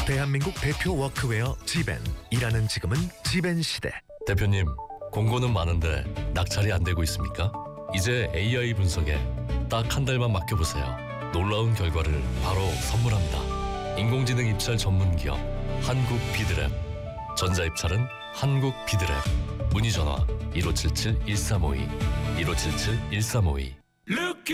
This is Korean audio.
대한민국 대표 워크웨어 지벤. 일하는 지금은 지벤 시대. 대표님, 공고는 많은데 낙찰이 안 되고 있습니까? 이제 AI 분석에 딱 한 달만 맡겨보세요. 놀라운 결과를 바로 선물합니다. 인공지능 입찰 전문 기업 한국비드랩. 전자입찰은 한국비드랩. 문의 전화 1577-1352 1577-1352.